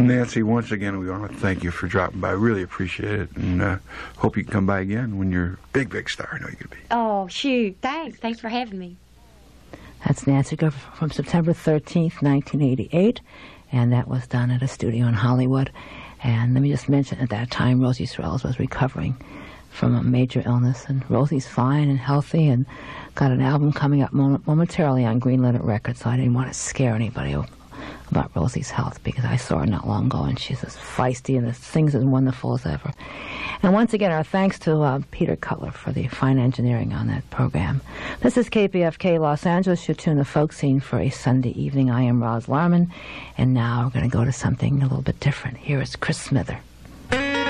Well, Nancy, once again, we want to thank you for dropping by. I really appreciate it, and hope you can come by again when you're a big, big star. I know you could be. Oh, shoot. Thanks. Thanks for having me. That's Nancy Griffith from September 13th, 1988, and that was done at a studio in Hollywood. And let me just mention, at that time, Rosie Sorrells was recovering from a major illness, and Rosie's fine and healthy and got an album coming up momentarily on Green Letter Records, so I didn't want to scare anybody about Rosie's health, because I saw her not long ago, and she's as feisty and sings as wonderful as ever. And once again, our thanks to Peter Cutler for the fine engineering on that program. This is KPFK Los Angeles. You're tuned to Folk Scene for a Sunday evening. I am Roz Larman, and now we're going to go to something a little bit different. Here is Chris Smither.